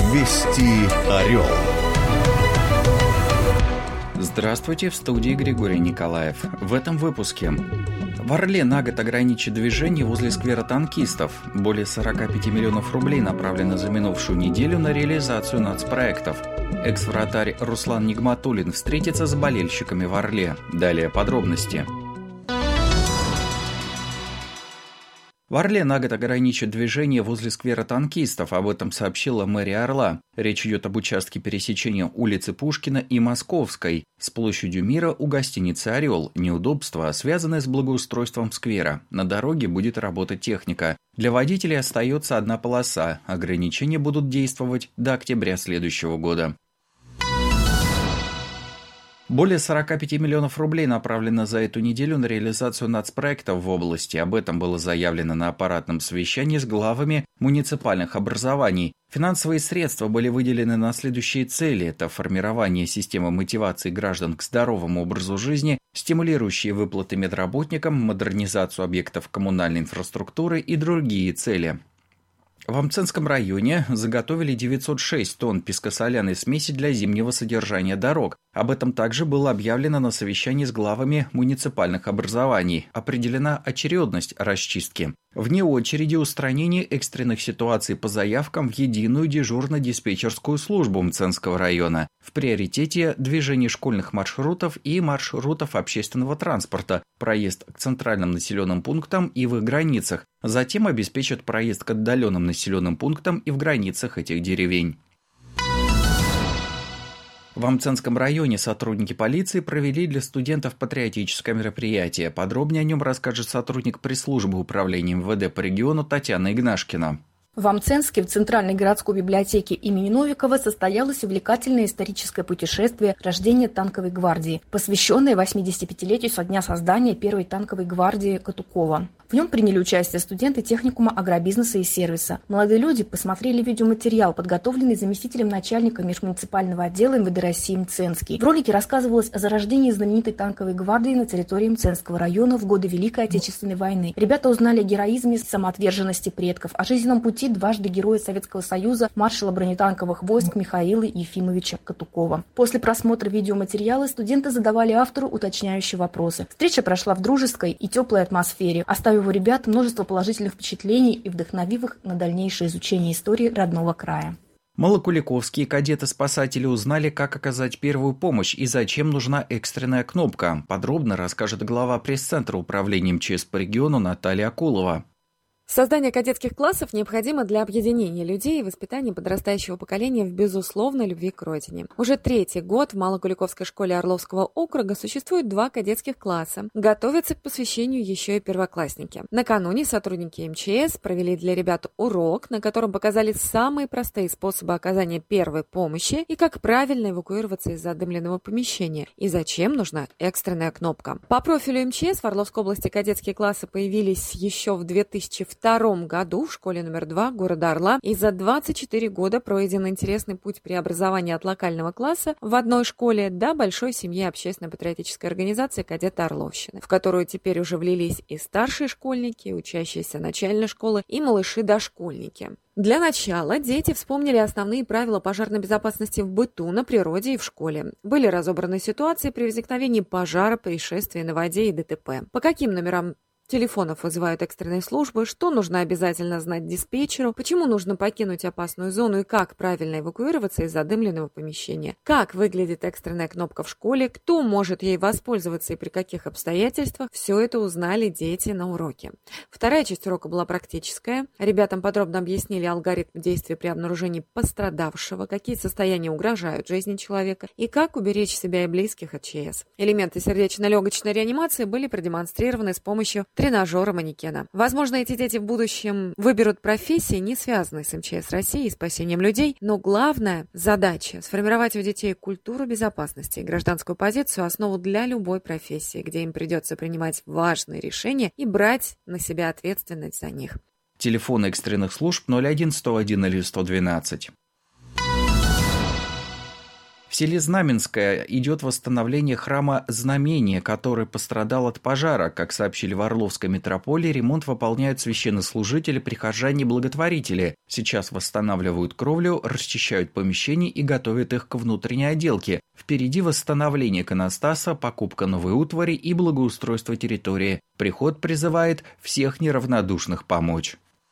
Вести Орел. Здравствуйте, в студии Григорий Николаев. В этом выпуске. В Орле на год ограничат движение возле сквера танкистов. Более 45 миллионов рублей направлено за минувшую неделю на реализацию нацпроектов. Экс-вратарь Руслан Нигматуллин встретится с болельщиками в Орле. Далее подробности. В Орле на год ограничат движение возле сквера танкистов, об этом сообщила мэрия Орла. Речь идет об участке пересечения улицы Пушкина и Московской с площадью Мира у гостиницы «Орел». Неудобства, связанные с благоустройством сквера. На дороге будет работать техника. Для водителей остается одна полоса. Ограничения будут действовать до октября следующего года. Более 45 миллионов рублей направлено за эту неделю на реализацию нацпроектов в области. Об этом было заявлено на аппаратном совещании с главами муниципальных образований. Финансовые средства были выделены на следующие цели. Это формирование системы мотивации граждан к здоровому образу жизни, стимулирующие выплаты медработникам, модернизацию объектов коммунальной инфраструктуры и другие цели. В Амценском районе заготовили 906 тонн пескосоляной смеси для зимнего содержания дорог. Об этом также было объявлено на совещании с главами муниципальных образований. Определена очередность расчистки. Вне очереди устранение экстренных ситуаций по заявкам в единую дежурно-диспетчерскую службу Мценского района. В приоритете движение школьных маршрутов и маршрутов общественного транспорта, проезд к центральным населенным пунктам и в их границах. Затем обеспечат проезд к отдаленным населенным пунктам и в границах этих деревень. В Амценском районе сотрудники полиции провели для студентов патриотическое мероприятие. Подробнее о нем расскажет сотрудник пресс-службы управления МВД по региону Татьяна Игнашкина. В Амценске, в Центральной городской библиотеке имени Новикова состоялось увлекательное историческое путешествие рождения танковой гвардии, посвященное 85-летию со дня создания первой танковой гвардии Катукова. В нем приняли участие студенты техникума агробизнеса и сервиса. Молодые люди посмотрели видеоматериал, подготовленный заместителем начальника межмуниципального отдела МВД России Мценский. В ролике рассказывалось о зарождении знаменитой танковой гвардии на территории Мценского района в годы Великой Отечественной войны. Ребята узнали о героизме, самоотверженности предков, о жизненном пути дважды Героя Советского Союза, маршала бронетанковых войск Михаила Ефимовича Катукова. После просмотра видеоматериала студенты задавали автору уточняющие вопросы. Встреча прошла в дружеской и теплой атмосфере, оставив у ребят множество положительных впечатлений и вдохновив их на дальнейшее изучение истории родного края. Малокуликовские кадеты-спасатели узнали, как оказать первую помощь и зачем нужна экстренная кнопка. Подробно расскажет глава пресс-центра управления МЧС по региону Наталья Акулова. Создание кадетских классов необходимо для объединения людей и воспитания подрастающего поколения в безусловной любви к родине. Уже третий год в Малокуликовской школе Орловского округа существует 2 кадетских класса. Готовятся к посвящению еще и первоклассники. Накануне сотрудники МЧС провели для ребят урок, на котором показали самые простые способы оказания первой помощи и как правильно эвакуироваться из задымленного помещения и зачем нужна экстренная кнопка. По профилю МЧС в Орловской области кадетские классы появились еще в 2002 году в школе номер 2 города Орла, и за 24 года пройден интересный путь преобразования от локального класса в одной школе до большой семьи общественно-патриотической организации «Кадеты Орловщины», в которую теперь уже влились и старшие школьники, и учащиеся начальной школы, и малыши-дошкольники. Для начала дети вспомнили основные правила пожарной безопасности в быту, на природе и в школе. Были разобраны ситуации при возникновении пожара, происшествий на воде и ДТП. По каким номерам телефонов вызывают экстренные службы, что нужно обязательно знать диспетчеру, почему нужно покинуть опасную зону и как правильно эвакуироваться из задымленного помещения, как выглядит экстренная кнопка в школе, кто может ей воспользоваться и при каких обстоятельствах, все это узнали дети на уроке. Вторая часть урока была практическая. Ребятам подробно объяснили алгоритм действий при обнаружении пострадавшего, какие состояния угрожают жизни человека и как уберечь себя и близких от ЧС. Элементы сердечно-легочной реанимации были продемонстрированы с помощью тренажера-манекена. Возможно, эти дети в будущем выберут профессии, не связанные с МЧС России и спасением людей, но главная задача – сформировать у детей культуру безопасности и гражданскую позицию, основу для любой профессии, где им придется принимать важные решения и брать на себя ответственность за них. Телефон экстренных служб 01 101 или 112. В селе Знаменское идет восстановление храма Знамения, который пострадал от пожара. Как сообщили в Орловской митрополии, ремонт выполняют священнослужители, прихожане и благотворители. Сейчас восстанавливают кровлю, расчищают помещения и готовят их к внутренней отделке. Впереди восстановление иконостаса, покупка новой утвари и благоустройство территории. Приход призывает всех неравнодушных помочь.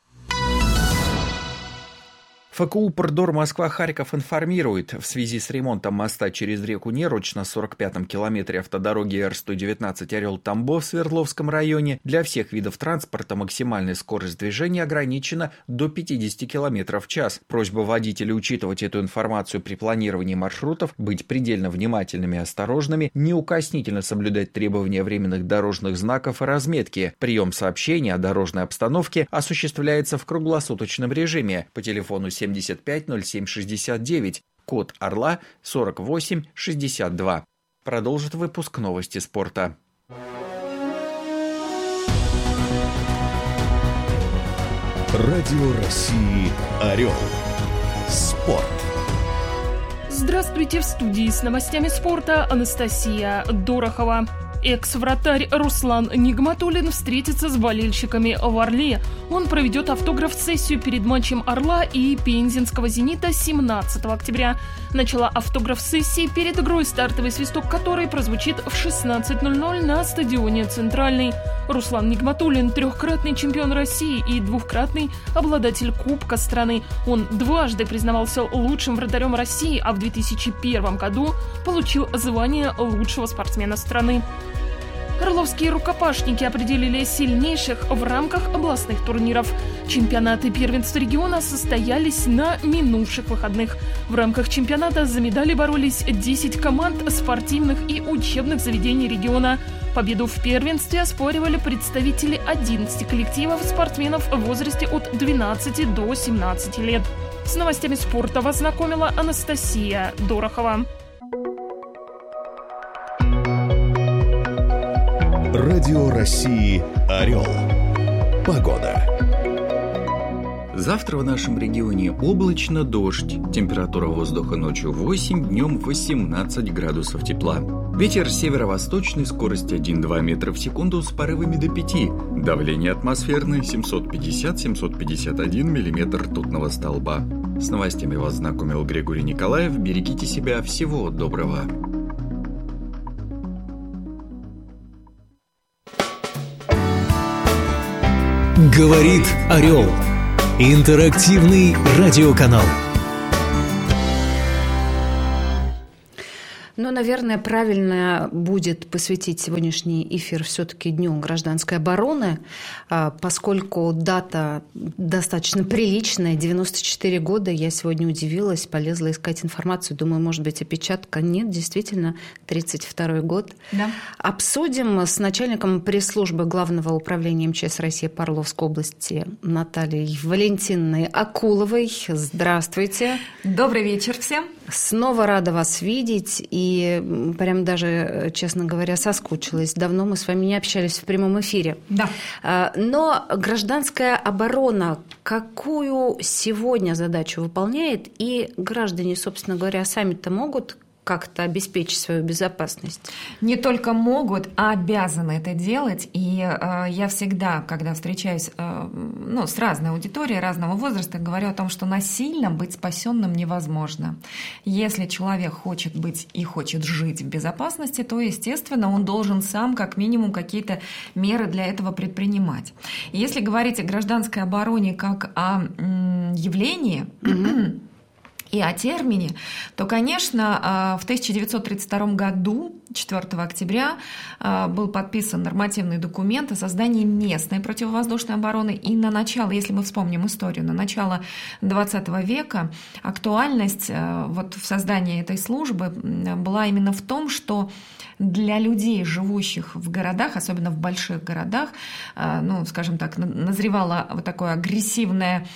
ФКУ «Продор Москва-Харьков» информирует, в связи с ремонтом моста через реку Неруч на 45-м километре автодороги Р-119 Орел-Тамбов в Свердловском районе для всех видов транспорта максимальная скорость движения ограничена до 50 км в час. Просьба водителей учитывать эту информацию при планировании маршрутов, быть предельно внимательными и осторожными, неукоснительно соблюдать требования временных дорожных знаков и разметки. Прием сообщений о дорожной обстановке осуществляется в круглосуточном режиме по телефону 750769, код Орла 4862. Продолжит выпуск новости спорта. Радио России «Орел». Спорт. Здравствуйте, в студии с новостями спорта Анастасия Дорохова. Экс-вратарь Руслан Нигматуллин встретится с болельщиками в Орле. Он проведет автограф-сессию перед матчем Орла и Пензенского «Зенита» 17 октября. Начало автограф-сессии перед игрой, стартовый свисток которой прозвучит в 16:00 на стадионе «Центральный». Руслан Нигматуллин – трехкратный чемпион России и двукратный обладатель Кубка страны. Он дважды признавался лучшим вратарем России, а в 2001 году получил звание лучшего спортсмена страны. Орловские рукопашники определили сильнейших в рамках областных турниров. Чемпионаты первенства региона состоялись на минувших выходных. В рамках чемпионата за медали боролись 10 команд спортивных и учебных заведений региона. Победу в первенстве оспоривали представители 11 коллективов спортсменов в возрасте от 12 до 17 лет. С новостями спорта вас знакомила Анастасия Дорохова. Радио России «Орел». Погода. Завтра в нашем регионе облачно, дождь. Температура воздуха ночью 8, днем 18 градусов тепла. Ветер северо-восточный, скорость 1-2 метра в секунду с порывами до 5. Давление атмосферное 750-751 миллиметр ртутного столба. С новостями вас знакомил Григорий Николаев. Берегите себя. Всего доброго. Говорит Орел. Интерактивный радиоканал. Но, наверное, правильно будет посвятить сегодняшний эфир все-таки Дню гражданской обороны, поскольку дата достаточно приличная, 94 года. Я сегодня удивилась, полезла искать информацию, думаю, может быть, опечатка. Нет, действительно, 32-й год. Да. Обсудим с начальником пресс-службы Главного управления МЧС России по Орловской области Натальей Валентиновной Акуловой. Здравствуйте. Добрый вечер всем. Снова рада вас видеть и прям даже, честно говоря, соскучилась. Давно мы с вами не общались в прямом эфире. Да. Но гражданская оборона какую сегодня задачу выполняет? И граждане, собственно говоря, сами-то могут как-то обеспечить свою безопасность? Не только могут, а обязаны это делать. И я всегда, когда встречаюсь с разной аудиторией, разного возраста, говорю о том, что насильно быть спасенным невозможно. Если человек хочет быть и хочет жить в безопасности, то, естественно, он должен сам как минимум какие-то меры для этого предпринимать. И если говорить о гражданской обороне как о явлении, и о термине, то, конечно, в 1932 году, 4 октября, был подписан нормативный документ о создании местной противовоздушной обороны. И на начало, если мы вспомним историю, на начало 20 века актуальность вот в создании этой службы была именно в том, что для людей, живущих в городах, особенно в больших городах, скажем так, назревало вот такое агрессивное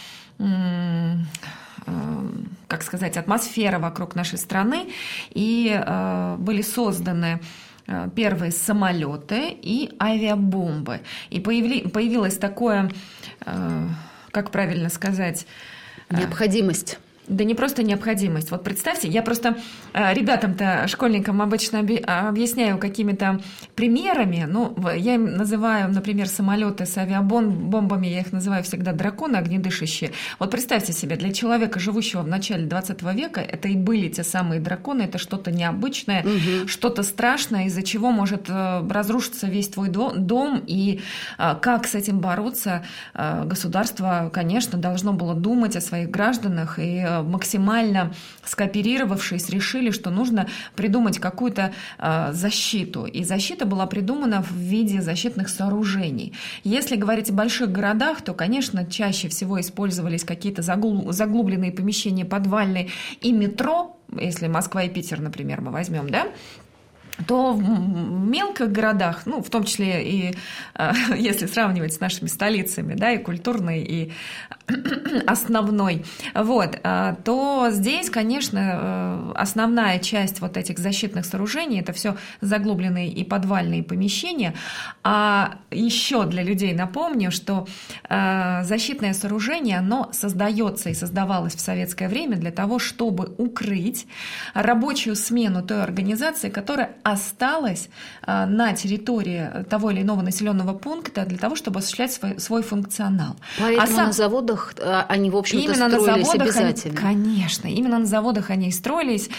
атмосфера вокруг нашей страны, и были созданы первые самолеты и авиабомбы. И появилось такое, как правильно сказать... Необходимость. Да не просто необходимость. Вот представьте, я просто ребятам-то, школьникам обычно объясняю какими-то примерами. Ну, я им называю, например, самолеты с авиабомбами, я их называю всегда драконы огнедышащие. Вот представьте себе, для человека, живущего в начале 20 века, это и были те самые драконы, это что-то необычное, что-то страшное, из-за чего может разрушиться весь твой дом, и как с этим бороться, государство, конечно, должно было думать о своих гражданах, и максимально скооперировавшись, решили, что нужно придумать какую-то защиту. И защита была придумана в виде защитных сооружений. Если говорить о больших городах, то, конечно, чаще всего использовались какие-то заглубленные помещения подвальные и метро, если Москва и Питер, например, мы возьмем, да, то в мелких городах, ну, в том числе и если сравнивать с нашими столицами, да, и культурной, и основной, вот, то здесь, конечно, основная часть вот этих защитных сооружений — это все заглубленные и подвальные помещения. А еще для людей напомню, что защитное сооружение, оно создается и создавалось в советское время для того, чтобы укрыть рабочую смену той организации, которая осталась на территории того или иного населенного пункта для того, чтобы осуществлять свой функционал. Поэтому на заводах они, в общем-то, строились обязательно. Конечно, именно на заводах они и строились.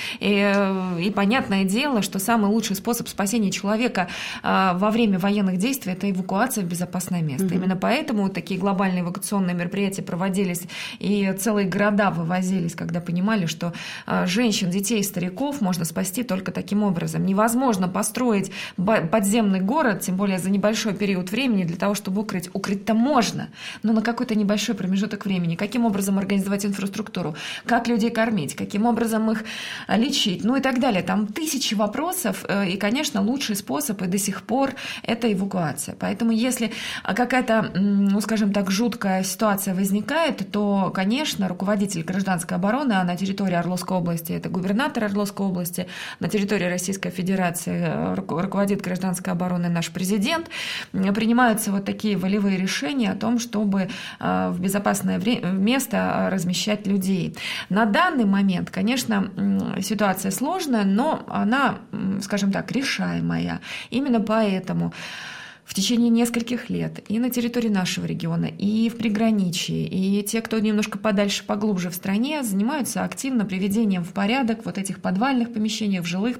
И понятное дело, что самый лучший способ спасения человека во время военных действий — это эвакуация в безопасное место. Именно поэтому такие глобальные эвакуационные мероприятия проводились, и целые города вывозились, когда понимали, что женщин, детей, стариков можно спасти только таким образом. Невозможно построить подземный город, тем более за небольшой период времени, для того, чтобы укрыть. Укрыть-то можно, но на какой-то небольшой промежуток времени. Каким образом организовать инфраструктуру, как людей кормить, каким образом их лечить, ну и так далее. Там тысячи вопросов, и, конечно, лучший способ и до сих пор — это эвакуация. Поэтому если какая-то, ну, скажем так, жуткая ситуация возникает, то, конечно, руководитель гражданской обороны, а на территории Орловской области это губернатор Орловской области, на территории Российской Федерации руководит гражданской обороной наш президент, принимаются вот такие волевые решения о том, чтобы в безопасное место размещать людей. На данный момент, конечно, ситуация сложная, но она, скажем так, решаемая. Именно поэтому в течение нескольких лет и на территории нашего региона, и в приграничье, и те, кто немножко подальше, поглубже в стране, занимаются активно приведением в порядок вот этих подвальных помещений в жилых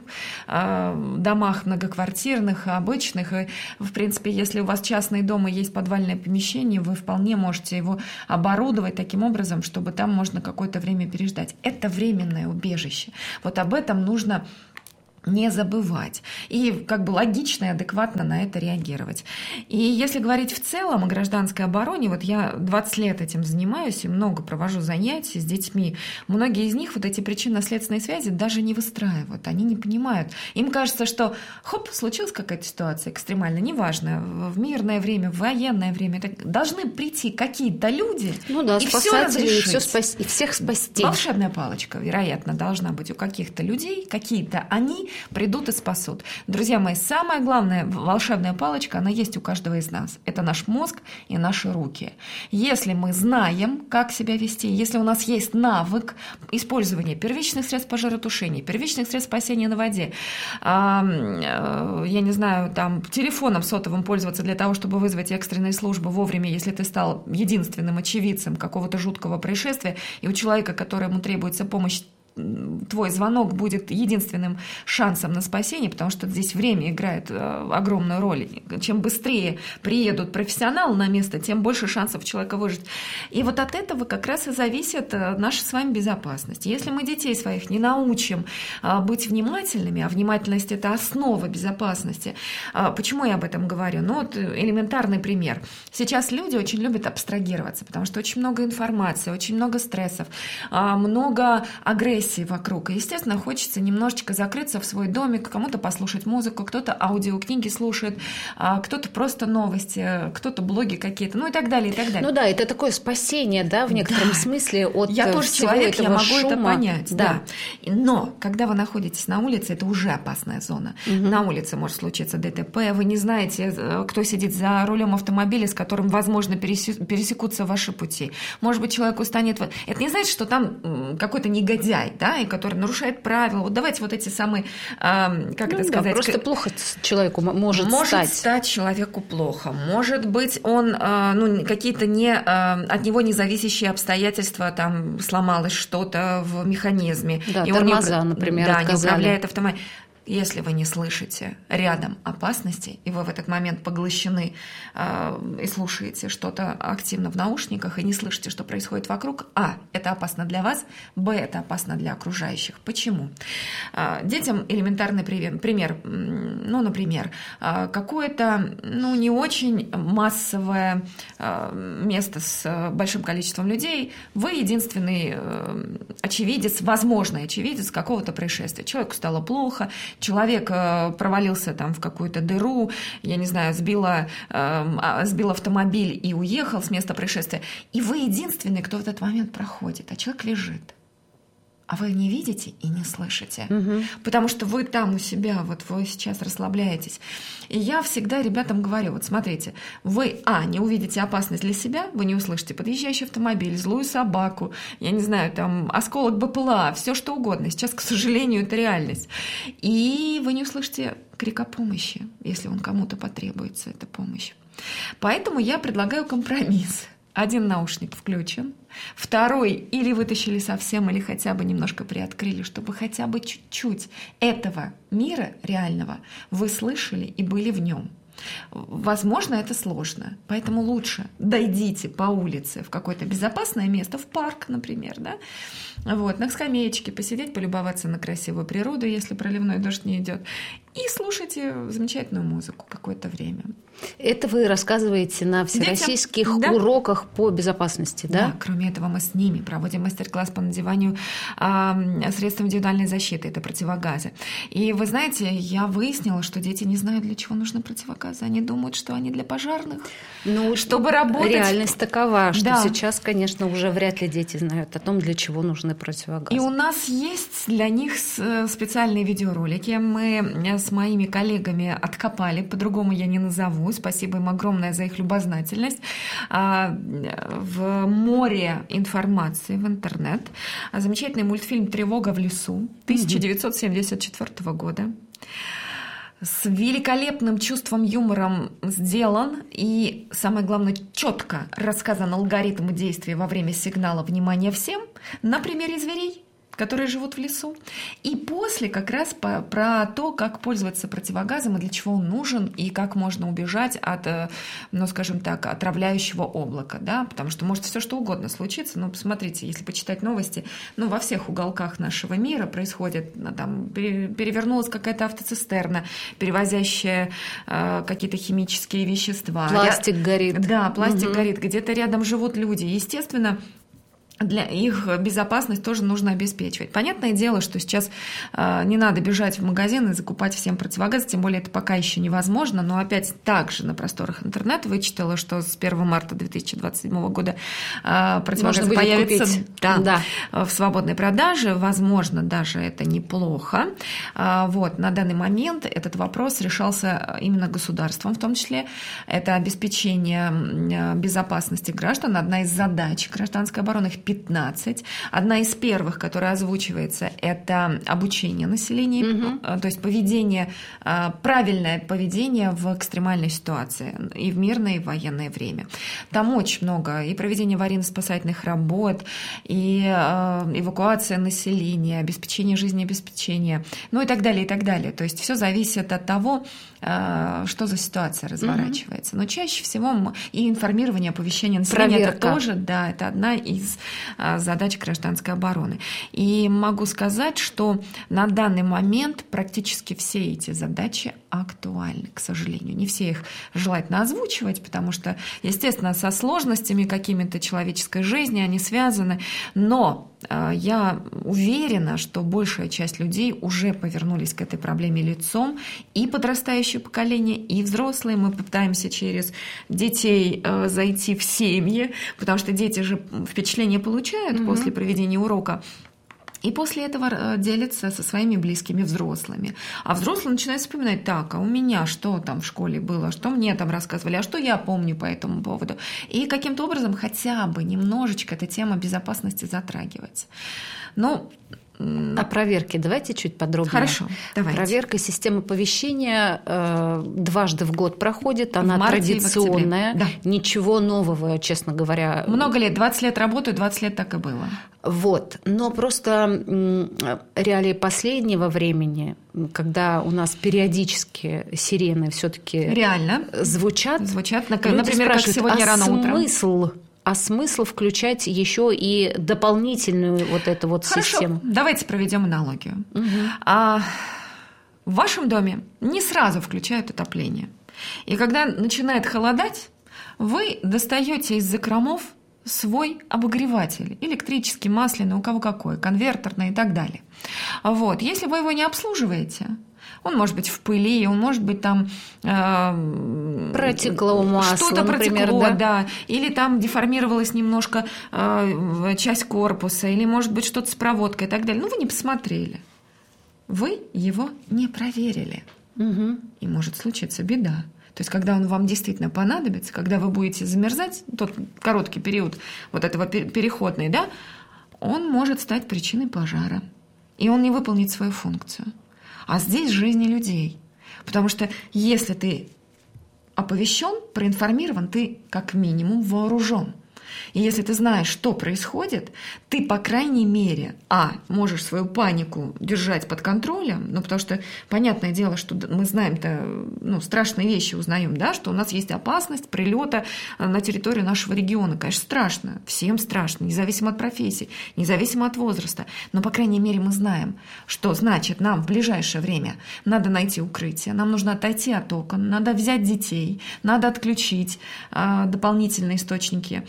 домах многоквартирных, обычных. И, в принципе, если у вас частный дом и есть подвальное помещение, вы вполне можете его оборудовать таким образом, чтобы там можно какое-то время переждать. Это временное убежище. Вот об этом нужно не забывать и как бы логично и адекватно на это реагировать. И если говорить в целом о гражданской обороне, вот я 20 лет этим занимаюсь и много провожу занятий с детьми, многие из них вот эти причинно-следственные связи даже не выстраивают, они не понимают. Им кажется, что хоп, случилась какая-то ситуация экстремальная, неважно, в мирное время, в военное время, должны прийти какие-то люди, ну да, и все разрешить. И всех спасти. Волшебная палочка, вероятно, должна быть у каких-то людей, какие-то они придут и спасут. Друзья мои, самая главная волшебная палочка, она есть у каждого из нас. Это наш мозг и наши руки. Если мы знаем, как себя вести, если у нас есть навык использования первичных средств пожаротушения, первичных средств спасения на воде, я не знаю, там, телефоном сотовым пользоваться для того, чтобы вызвать экстренные службы вовремя, если ты стал единственным очевидцем какого-то жуткого происшествия, и у человека, которому требуется помощь, твой звонок будет единственным шансом на спасение, потому что здесь время играет огромную роль. Чем быстрее приедут профессионалы на место, тем больше шансов человека выжить. И вот от этого как раз и зависит наша с вами безопасность. Если мы детей своих не научим быть внимательными, а внимательность — это основа безопасности. Почему я об этом говорю? Ну вот элементарный пример. Сейчас люди очень любят абстрагироваться, потому что очень много информации, очень много стрессов, много агрессии, агрессии вокруг. И, естественно, хочется немножечко закрыться в свой домик, кому-то послушать музыку, кто-то аудиокниги слушает, кто-то просто новости, кто-то блоги какие-то, ну и так далее, и так далее. Ну да, это такое спасение, да, в некотором смысле от я тоже всего человек, этого я могу шума. это понять, да. Но когда вы находитесь на улице, это уже опасная зона. На улице может случиться ДТП, вы не знаете, кто сидит за рулем автомобиля, с которым, возможно, пересекутся ваши пути. Может быть, человек устанет... Это не значит, что там какой-то негодяй, да, и который нарушает правила. Вот давайте вот эти самые, как это сказать... Просто плохо человеку может стать. Может стать человеку плохо. Может быть, он, какие-то от него независящие обстоятельства, там сломалось что-то в механизме. Да, и тормоза, он например, не отказали. управляет автомобилем. Если вы не слышите рядом опасности, и вы в этот момент поглощены и слушаете что-то активно в наушниках, и не слышите, что происходит вокруг, это опасно для вас, это опасно для окружающих. Почему? Детям элементарный пример. Например, какое-то не очень массовое место с большим количеством людей, вы единственный очевидец, возможный очевидец какого-то происшествия. Человеку стало плохо, человек провалился там в какую-то дыру, я не знаю, сбил автомобиль и уехал с места происшествия. И вы единственный, кто в этот момент проходит, а человек лежит. А вы не видите и не слышите. Потому что вы там у себя, вот вы сейчас расслабляетесь. И я всегда ребятам говорю, вот смотрите, вы, не увидите опасность для себя, вы не услышите подъезжающий автомобиль, злую собаку, я не знаю, там, осколок БПЛА, все что угодно. Сейчас, к сожалению, это реальность. И вы не услышите крик о помощи, если он кому-то потребуется, эта помощь. Поэтому я предлагаю компромисс. Один наушник включен, второй или вытащили совсем, или хотя бы немножко приоткрыли, чтобы хотя бы чуть-чуть этого мира реального вы слышали и были в нем. Возможно, это сложно, поэтому лучше дойдите по улице в какое-то безопасное место, в парк, например, да? На скамеечке посидеть, полюбоваться на красивую природу, если проливной дождь не идет, и слушайте замечательную музыку какое-то время. Это вы рассказываете на всероссийских уроках по безопасности, да? Да, кроме этого мы с ними проводим мастер-класс по надеванию средств индивидуальной защиты, это противогазы. И вы знаете, я выяснила, что дети не знают, для чего нужны противогазы. Они думают, что они для пожарных, чтобы работать. Реальность такова, что сейчас, конечно, уже вряд ли дети знают о том, для чего нужны противогазы. И у нас есть для них специальные видеоролики. Мы с моими коллегами откопали, по-другому я не назову. Спасибо им огромное за их любознательность. В море информации в интернет. Замечательный мультфильм «Тревога в лесу» 1974 года. С великолепным чувством юмора сделан и, самое главное, четко рассказан алгоритм действия во время сигнала «Внимание всем» на примере зверей, которые живут в лесу. И после как раз про то, как пользоваться противогазом и для чего он нужен, и как можно убежать от, скажем так, отравляющего облака, да, потому что может все что угодно случиться. Посмотрите, если почитать новости, во всех уголках нашего мира происходит, там, перевернулась какая-то автоцистерна, перевозящая какие-то химические вещества. Пластик горит. Да, пластик горит. Где-то рядом живут люди. Естественно, для их безопасность тоже нужно обеспечивать. Понятное дело, что сейчас не надо бежать в магазин и закупать всем противогазы, тем более это пока еще невозможно, но опять также на просторах интернета вычитала, что с 1 марта 2027 года противогазы появятся в свободной продаже, возможно, даже это неплохо. На данный момент этот вопрос решался именно государством в том числе. Это обеспечение безопасности граждан, одна из задач гражданской обороны, их 15. Одна из первых, которая озвучивается, это обучение населения, то есть правильное поведение в экстремальной ситуации и в мирное, и в военное время. Там очень много и проведения аварийно-спасательных работ, и эвакуация населения, обеспечение жизнеобеспечения, и так далее, и так далее. То есть все зависит от того, что за ситуация разворачивается. Но чаще всего и информирование, оповещение населения, это тоже, это одна из задач гражданской обороны. И могу сказать, что на данный момент практически все эти задачи актуальны, к сожалению. Не все их желательно озвучивать, потому что, естественно, со сложностями какими-то человеческой жизни они связаны, но я уверена, что большая часть людей уже повернулись к этой проблеме лицом, и подрастающее поколение, и взрослые. Мы пытаемся через детей зайти в семьи, потому что дети же впечатление получают после проведения урока. И после этого делятся со своими близкими взрослыми. А взрослые начинают вспоминать: так, а у меня что там в школе было, что мне там рассказывали, а что я помню по этому поводу. И каким-то образом хотя бы немножечко эта тема безопасности затрагивается. Но о проверке давайте чуть подробнее. Хорошо, давайте. Проверка системы оповещения дважды в год проходит, она традиционная, да. Ничего нового, честно говоря. Много лет, 20 лет работаю, 20 лет так и было. Вот, но просто реалии последнего времени, когда у нас периодически сирены все-таки реально звучат, например, как сегодня рано утром. А смысл включать еще и дополнительную вот эту вот систему? Хорошо, давайте проведем аналогию. В вашем доме не сразу включают отопление. И когда начинает холодать, вы достаете из закромов свой обогреватель, электрический, масляный, у кого какой, конвертерный и так далее. Вот. Если вы его не обслуживаете, он может быть в пыли, он может быть там протекло масло, что-то например, протекло, да, или там деформировалась немножко часть корпуса, или может быть что-то с проводкой и так далее. Ну, вы не посмотрели, вы его не проверили, и может случиться беда. То есть, когда он вам действительно понадобится, когда вы будете замерзать, тот короткий период вот этого переходный, да, он может стать причиной пожара, и он не выполнит свою функцию. А здесь жизни людей. Потому что если ты оповещен, проинформирован, ты как минимум вооружен. И если ты знаешь, что происходит, ты, по крайней мере, можешь свою панику держать под контролем, потому что, понятное дело, что мы знаем-то, страшные вещи узнаем, да, что у нас есть опасность прилета на территорию нашего региона. Конечно, страшно, всем страшно, независимо от профессии, независимо от возраста. Но, по крайней мере, мы знаем, что значит нам в ближайшее время надо найти укрытие, нам нужно отойти от окон, надо взять детей, надо отключить дополнительные источники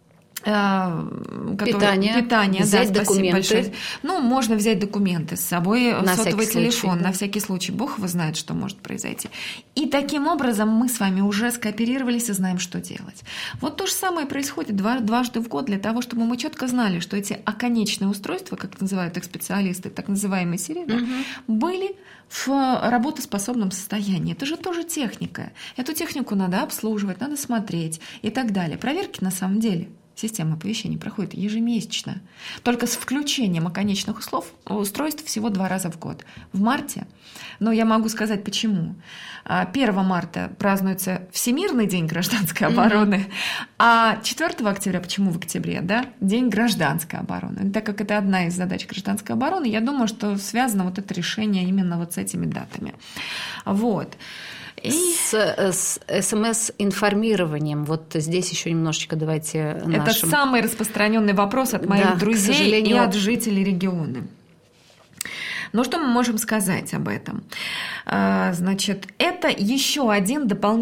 питание, взять документы. Большое. Можно взять документы с собой, сотовый телефон, на всякий случай. Бог его знает, что может произойти. И таким образом мы с вами уже скооперировались и знаем, что делать. Вот то же самое происходит дважды в год для того, чтобы мы четко знали, что эти оконечные устройства, как называют их специалисты, так называемые сирены, были в работоспособном состоянии. Это же тоже техника. Эту технику надо обслуживать, надо смотреть и так далее. Проверки на самом деле система оповещения проходит ежемесячно. Только с включением оконечных устройств всего 2 раза в год. В марте, но я могу сказать почему. 1 марта празднуется Всемирный день гражданской обороны, а 4 октября, почему в октябре, да, День гражданской обороны. Так как это одна из задач гражданской обороны, я думаю, что связано вот это решение именно вот с этими датами. Вот. С СМС-информированием. Вот здесь еще немножечко давайте Это самый распространенный вопрос от моих друзей и от жителей региона. Ну, что мы можем сказать об этом? Значит, это еще один дополнительный